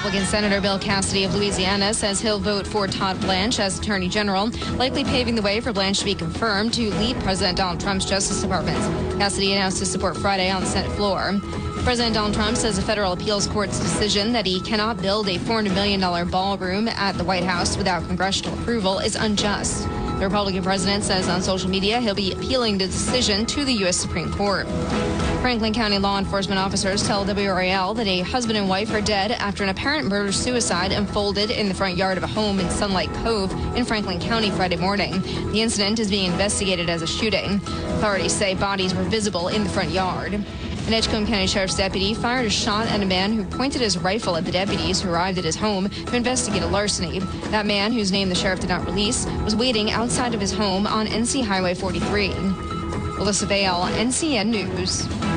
Republican Senator Bill Cassidy of Louisiana says he'll vote for Todd Blanche as Attorney General, likely paving the way for Blanche to be confirmed to lead President Donald Trump's Justice Department. Cassidy announced his support Friday on the Senate floor. President Donald Trump says a federal appeals court's decision that he cannot build a $400 million ballroom at the White House without congressional approval is unjust. The Republican president says on social media he'll be appealing the decision to the U.S. Supreme Court. Franklin County law enforcement officers tell WRAL that a husband and wife are dead after an apparent murder-suicide unfolded in the front yard of a home in Sunlight Cove in Franklin County Friday morning. The incident is being investigated as a shooting. Authorities say bodies were visible in the front yard. An Edgecombe County Sheriff's deputy fired a shot at a man who pointed his rifle at the deputies who arrived at his home to investigate a larceny. That man, whose name the sheriff did not release, was waiting outside of his home on NC Highway 43. Alyssa Vale, NCN News.